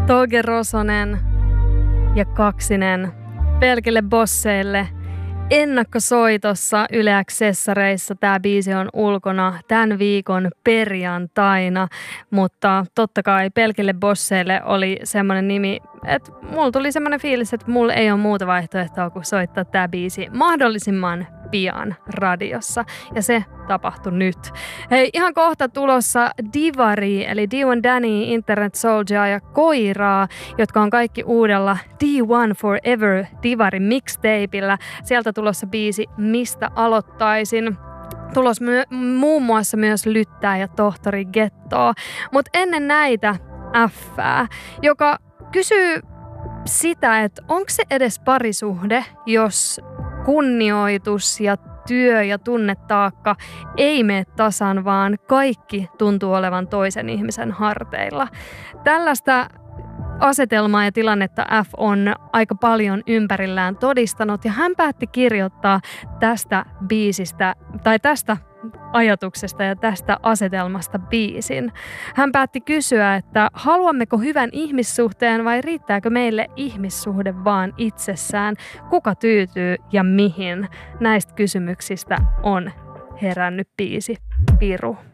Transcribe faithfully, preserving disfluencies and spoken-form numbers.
Touge Rosonen ja Kaksinen pelkille bosseille. Ennakkosoitossa Yle Accessareissa tämä biisi on ulkona tämän viikon perjantaina, mutta totta kai pelkille bosseille oli semmoinen nimi, että mulla tuli semmoinen fiilis, että mulla ei ole muuta vaihtoehtoa kuin soittaa tämä biisi mahdollisimman pian radiossa. Ja se tapahtui nyt. Hei, ihan kohta tulossa Divari, eli D yksi Danny, Internet Soldier ja Koiraa, jotka on kaikki uudella D yksi Forever Divari mixtapeillä. Sieltä tulossa biisi Mistä aloittaisin. Tulos my- muun muassa myös Lyttää ja Tohtori Gettoa. Mutta ennen näitä Fää, joka kysyy sitä, että onko se edes parisuhde, jos kunnioitus ja työ ja tunnetaakka ei mene tasan, vaan kaikki tuntuu olevan toisen ihmisen harteilla. Tällaista asetelmaa ja tilannetta F on aika paljon ympärillään todistanut ja hän päätti kirjoittaa tästä biisistä tai tästä ajatuksesta ja tästä asetelmasta biisin. Hän päätti kysyä, että haluammeko hyvän ihmissuhteen vai riittääkö meille ihmissuhde vaan itsessään? Kuka tyytyy ja mihin? Näistä kysymyksistä on herännyt biisi Piru.